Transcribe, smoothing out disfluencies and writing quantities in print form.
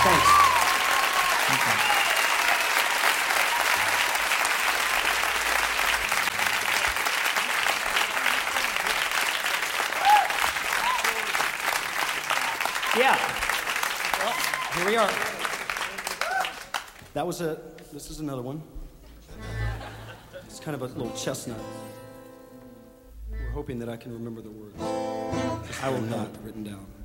Thanks. Yeah. Well, here we are. This is another one. It's kind of a little chestnut. We're hoping that I can remember the words. I will not, written down.